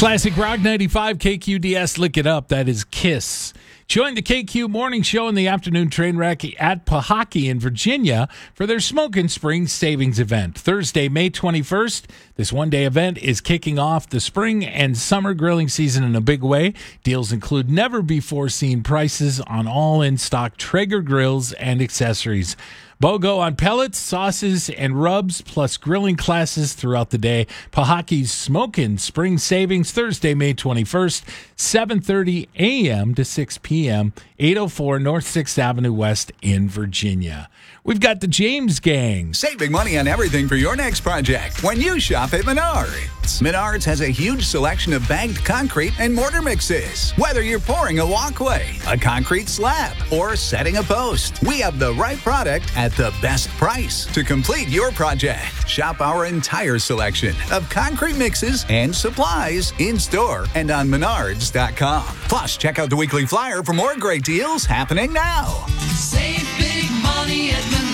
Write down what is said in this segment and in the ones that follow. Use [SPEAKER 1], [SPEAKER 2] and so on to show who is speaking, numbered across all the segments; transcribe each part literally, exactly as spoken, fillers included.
[SPEAKER 1] Classic Rock ninety-five K Q D S, Lick It Up. That is Kiss. Join the K Q Morning Show in the afternoon train wreck at Pahaki in Virginia for their Smokin' Spring Savings event. Thursday, May twenty-first. This one-day event is kicking off the spring and summer grilling season in a big way. Deals include never-before-seen prices on all in-stock Traeger grills and accessories. BOGO on pellets, sauces, and rubs, plus grilling classes throughout the day. Pahaki's Smokin' Spring Savings, Thursday, May twenty-first, seven thirty a.m. to six p.m., eight oh four North sixth Avenue West in Virginia. We've got the James Gang.
[SPEAKER 2] Saving money on everything for your next project when you shop at Menards. Menards has a huge selection of bagged concrete and mortar mixes. Whether you're pouring a walkway, a concrete slab, or setting a post, we have the right product at the best price to complete your project. Shop our entire selection of concrete mixes and supplies in-store and on menards dot com. Plus, check out the weekly flyer for more great deals happening now.
[SPEAKER 3] Save big money at Menards.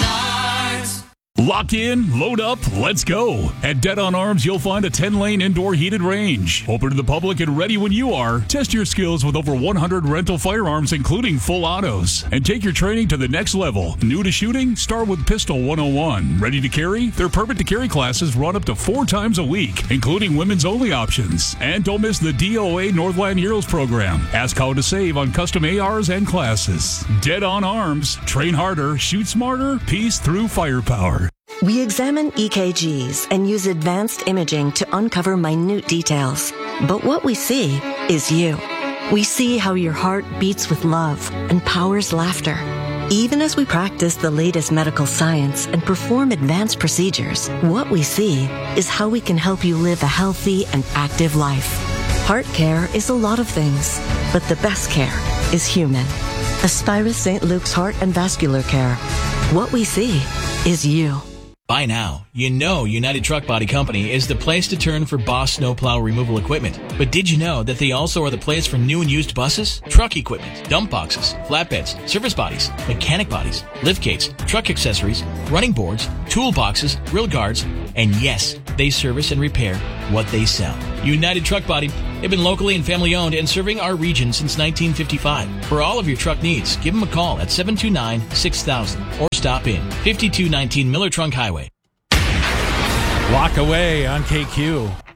[SPEAKER 4] Lock in, load up, let's go. At Dead on Arms, you'll find a ten-lane indoor heated range. Open to the public and ready when you are. Test your skills with over one hundred rental firearms, including full autos. And take your training to the next level. New to shooting? Start with Pistol one oh one. Ready to carry? Their Permit to Carry classes run up to four times a week, including women's only options. And don't miss the D O A Northland Heroes program. Ask how to save on custom A Rs and classes. Dead on Arms. Train harder, shoot smarter, peace through firepower.
[SPEAKER 5] We examine E K Gs and use advanced imaging to uncover minute details. But what we see is you. We see how your heart beats with love and powers laughter. Even as we practice the latest medical science and perform advanced procedures, what we see is how we can help you live a healthy and active life. Heart care is a lot of things, but the best care is human. Aspirus Saint Luke's Heart and Vascular Care. What we see is you.
[SPEAKER 6] By now, you know United Truck Body Company is the place to turn for Boss snowplow removal equipment. But did you know that they also are the place for new and used buses, truck equipment, dump boxes, flatbeds, service bodies, mechanic bodies, lift gates, truck accessories, running boards, toolboxes, grill guards, and yes, they service and repair what they sell. United Truck Body, they've been locally and family owned and serving our region since nineteen fifty-five. For all of your truck needs, give them a call at seven two nine, six thousand or stop in fifty-two nineteen Miller Trunk Highway.
[SPEAKER 1] Walk away on K Q.